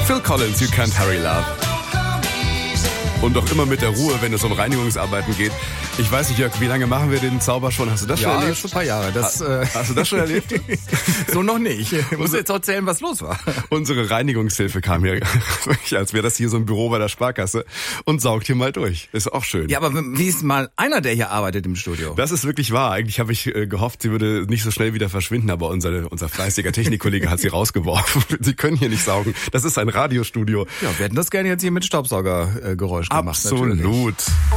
Phil Collins, You Can't Hurry Love. Und doch immer mit der Ruhe, wenn es um Reinigungsarbeiten geht. Ich weiß nicht, Jörg, wie lange machen wir den Zauber schon? Hast du das schon erlebt? Ja, schon ein paar Jahre. Hast du das schon erlebt? So noch nicht. Ich muss jetzt erzählen, was los war. Unsere Reinigungshilfe kam hier, als wäre das hier so ein Büro bei der Sparkasse, und saugt hier mal durch. Ist auch schön. Ja, aber wie ist mal einer, der hier arbeitet im Studio? Das ist wirklich wahr. Eigentlich habe ich gehofft, sie würde nicht so schnell wieder verschwinden, aber unser fleißiger Technikkollege hat sie rausgeworfen. Sie können hier nicht saugen. Das ist ein Radiostudio. Ja, wir hätten das gerne jetzt hier mit Staubsaugergeräusch gemacht. Absolut.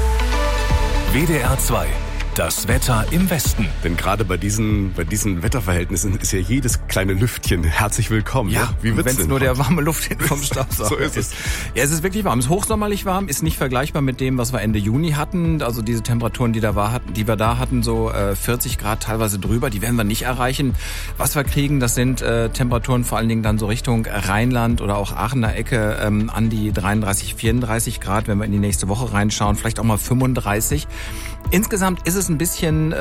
WDR 2. Das Wetter im Westen. Denn gerade bei diesen Wetterverhältnissen ist ja jedes kleine Lüftchen herzlich willkommen. Ja, wie wird's wenn es denn nur heute? der warme Luft vom Staubsauger So ist es. Ja, es ist wirklich warm. Es ist hochsommerlich warm, ist nicht vergleichbar mit dem, was wir Ende Juni hatten. Also diese Temperaturen, die wir da hatten, so 40 Grad teilweise drüber, die werden wir nicht erreichen. Was wir kriegen, das sind Temperaturen vor allen Dingen dann so Richtung Rheinland oder auch Aachener Ecke an die 33, 34 Grad, wenn wir in die nächste Woche reinschauen, vielleicht auch mal 35. Insgesamt ist es ein bisschen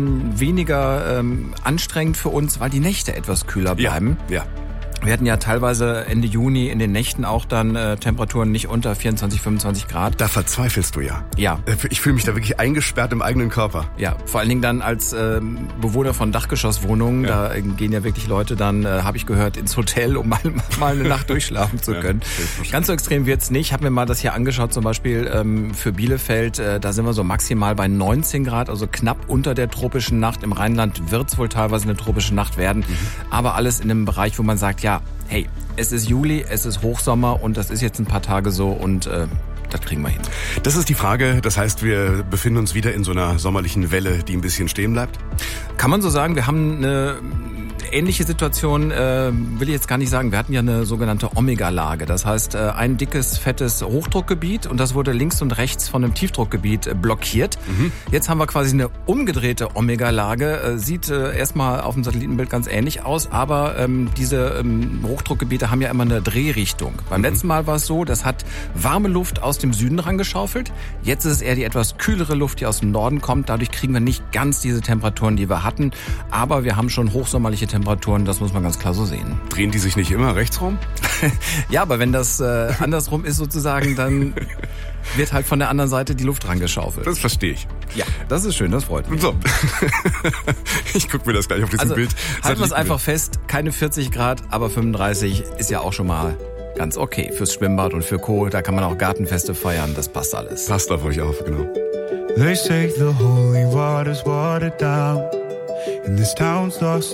weniger anstrengend für uns, weil die Nächte etwas kühler bleiben. Ja. Wir hatten ja teilweise Ende Juni in den Nächten auch dann Temperaturen nicht unter 24, 25 Grad. Da verzweifelst du ja. Ja. Ich fühle mich da wirklich eingesperrt im eigenen Körper. Ja, vor allen Dingen dann als Bewohner von Dachgeschosswohnungen, da gehen ja wirklich Leute dann, habe ich gehört, ins Hotel, um mal eine Nacht durchschlafen zu können. Ganz so extrem wird's nicht. Ich habe mir mal das hier angeschaut, zum Beispiel für Bielefeld, da sind wir so maximal bei 19 Grad, also knapp unter der tropischen Nacht. Im Rheinland wird's wohl teilweise eine tropische Nacht werden, aber alles in einem Bereich, wo man sagt, ja, hey, es ist Juli, es ist Hochsommer und das ist jetzt ein paar Tage so und das kriegen wir hin. Das ist die Frage, das heißt, wir befinden uns wieder in so einer sommerlichen Welle, die ein bisschen stehen bleibt? Kann man so sagen, wir haben eine ähnliche Situation, will ich jetzt gar nicht sagen. Wir hatten ja eine sogenannte Omega-Lage. Das heißt, ein dickes, fettes Hochdruckgebiet und das wurde links und rechts von einem Tiefdruckgebiet blockiert. Jetzt haben wir quasi eine umgedrehte Omega-Lage. Sieht erstmal auf dem Satellitenbild ganz ähnlich aus, aber diese Hochdruckgebiete haben ja immer eine Drehrichtung. Beim letzten Mal war es so, das hat warme Luft aus dem Süden rangeschaufelt. Jetzt ist es eher die etwas kühlere Luft, die aus dem Norden kommt. Dadurch kriegen wir nicht ganz diese Temperaturen, die wir hatten. Aber wir haben schon hochsommerliche Temperaturen, das muss man ganz klar so sehen. Drehen die sich nicht immer rechts rum? Ja, aber wenn das andersrum ist sozusagen, dann wird halt von der anderen Seite die Luft rangeschaufelt. Das verstehe ich. Ja, das ist schön, das freut mich. So, ich gucke mir das gleich auf diesem Also, Bild. halten wir es einfach fest, keine 40 Grad, aber 35 ist ja auch schon mal ganz okay fürs Schwimmbad und für Co. Da kann man auch Gartenfeste feiern, das passt alles. Passt auf euch auf, genau. They say the holy water's watered down, and this town's lost